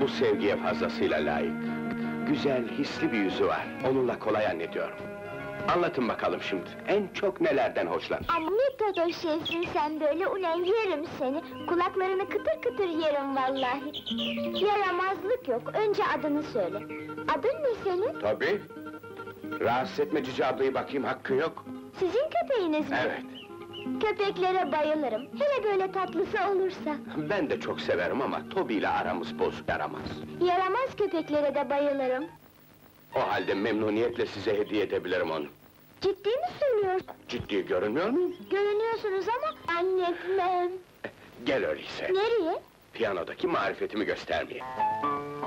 sevgiye fazlasıyla layık. Güzel, hisli bir yüzü var. Onunla kolay hallediyorum. Anlatın bakalım şimdi, en çok nelerden hoşlan? Ama ne totoş şeysin sen böyle, ulan yerim seni! Kulaklarını kıtır kıtır yerim vallahi! Yaramazlık yok, önce adını söyle. Adın ne senin? Tabii. Rahatsız etme Cici ablayı bakayım, hakkın yok. Sizin köpeğiniz mi? Evet. Köpeklere bayılırım, hele böyle tatlısı olursa. Ben de çok severim ama Toby ile aramız bozuk, yaramaz. Yaramaz köpeklere de bayılırım. O halde memnuniyetle size hediye edebilirim onu. Ciddi mi söylüyorsun? Ciddi görünmüyor muyum? Görünüyorsunuz ama zannetmem. Gel öyleyse. Nereye? Piyanodaki marifetimi göstermeye.